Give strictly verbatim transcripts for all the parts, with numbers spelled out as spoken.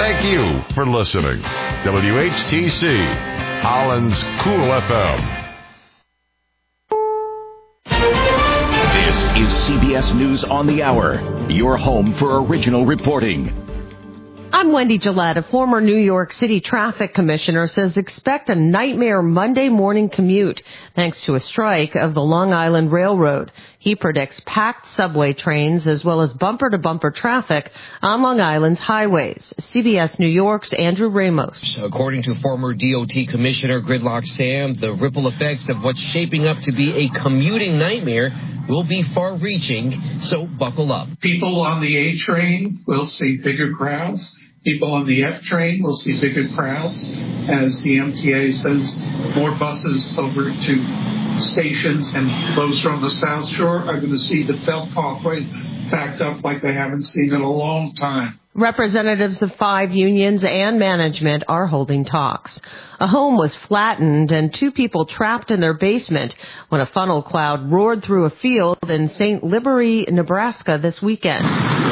Thank you for listening. W H T C, Holland's Cool F M. This is C B S News on the Hour, your home for original reporting. I'm Wendy Gillette. A former New York City traffic commissioner says expect a nightmare Monday morning commute thanks to a strike of the Long Island Railroad. He predicts packed subway trains as well as bumper-to-bumper traffic on Long Island's highways. C B S New York's Andrew Ramos. According to former D O T Commissioner Gridlock Sam, the ripple effects of what's shaping up to be a commuting nightmare will be far-reaching, so buckle up. People on the A train will see bigger crowds. People on the F train will see bigger crowds as the M T A sends more buses over to stations, and those from the South Shore are going to see the Belt Parkway packed up like they haven't seen in a long time. Representatives of five unions and management are holding talks. A home was flattened and two people trapped in their basement when a funnel cloud roared through a field in Saint Liberty, Nebraska this weekend.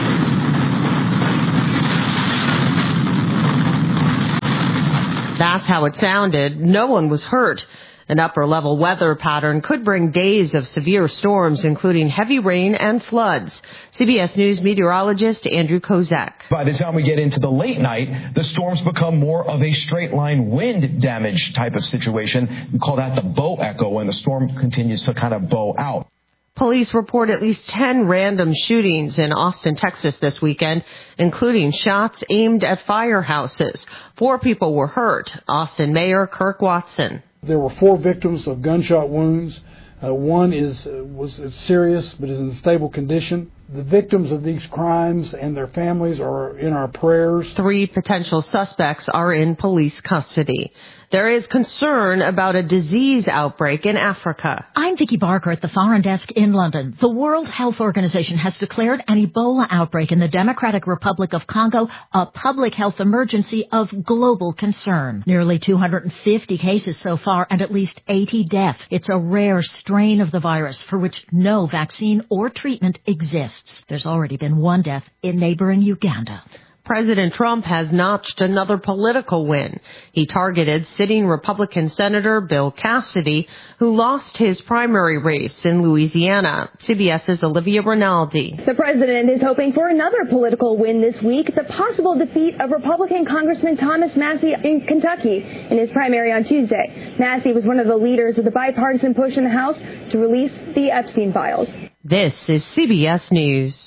That's how it sounded. No one was hurt. An upper-level weather pattern could bring days of severe storms, including heavy rain and floods. C B S News meteorologist Andrew Kozak. By the time we get into the late night, the storms become more of a straight-line wind damage type of situation. We call that the bow echo when the storm continues to kind of bow out. Police report at least ten random shootings in Austin, Texas this weekend, including shots aimed at firehouses. Four people were hurt. Austin Mayor Kirk Watson. There were four victims of gunshot wounds. Uh, one is uh, was serious but is in stable condition. The victims of these crimes and their families are in our prayers. Three potential suspects are in police custody. There is concern about a disease outbreak in Africa. I'm Vicki Barker at the Foreign Desk in London. The World Health Organization has declared an Ebola outbreak in the Democratic Republic of Congo a public health emergency of global concern. Nearly two hundred fifty cases so far and at least eighty deaths. It's a rare strain of the virus for which no vaccine or treatment exists. There's already been one death in neighboring Uganda. President Trump has notched another political win. He targeted sitting Republican Senator Bill Cassidy, who lost his primary race in Louisiana. CBS's Olivia Rinaldi. The president is hoping for another political win this week, the possible defeat of Republican Congressman Thomas Massie in Kentucky in his primary on Tuesday. Massie was one of the leaders of the bipartisan push in the House to release the Epstein files. This is C B S News.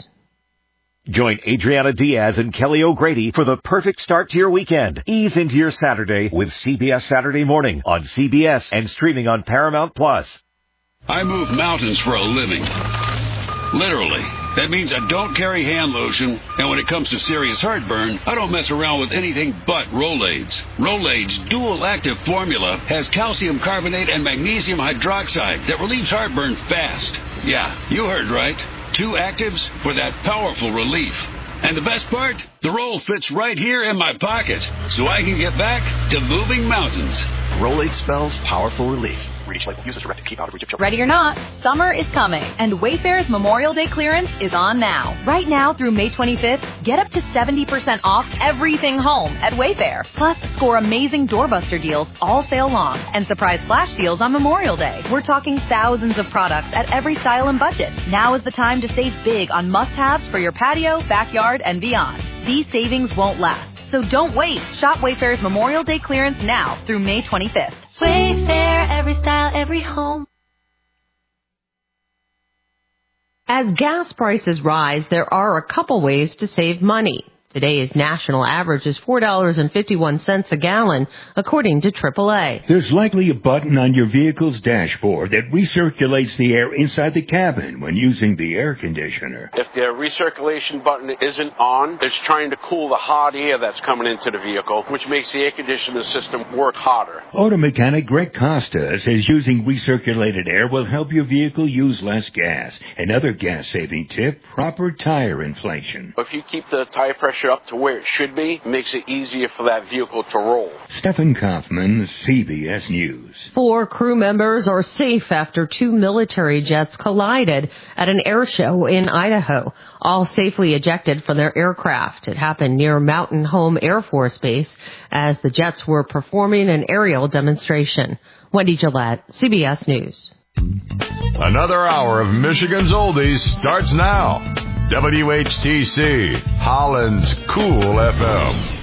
Join Adriana Diaz and Kelly O'Grady for the perfect start to your weekend. Ease into your Saturday with C B S Saturday Morning on C B S and streaming on Paramount Plus. I move mountains for a living. Literally. That means I don't carry hand lotion, and when it comes to serious heartburn, I don't mess around with anything but Rolaids. Rolaids' dual-active formula has calcium carbonate and magnesium hydroxide that relieves heartburn fast. Yeah, you heard right. Two actives for that powerful relief. And the best part? The roll fits right here in my pocket, so I can get back to moving mountains. Rolade spells powerful relief. Read each label. Use as directed. Keep out of reach of children. Ready or not, summer is coming, and Wayfair's Memorial Day clearance is on now. Right now through May twenty-fifth, get up to seventy percent off everything home at Wayfair. Plus, score amazing doorbuster deals all sale long and surprise flash deals on Memorial Day. We're talking thousands of products at every style and budget. Now is the time to save big on must-haves for your patio, backyard, and beyond. These savings won't last, so don't wait. Shop Wayfair's Memorial Day clearance now through May twenty-fifth. Wayfair, every style, every home. As gas prices rise, there are a couple ways to save money. Today's national average is four dollars and fifty-one cents a gallon, according to triple A. There's likely a button on your vehicle's dashboard that recirculates the air inside the cabin when using the air conditioner. If the recirculation button isn't on, it's trying to cool the hot air that's coming into the vehicle, which makes the air conditioning system work hotter. Auto mechanic Greg Costa says using recirculated air will help your vehicle use less gas. Another gas-saving tip, proper tire inflation. If you keep the tire pressure pressure up to where it should be, makes it easier for that vehicle to roll. Stephen Kaufman, C B S News. Four crew members are safe after two military jets collided at an air show in Idaho, all safely ejected from their aircraft. It happened near Mountain Home Air Force Base as the jets were performing an aerial demonstration. Wendy Gillette, C B S News. Another hour of Michigan's Oldies starts now. W H T C, Holland's Cool F M.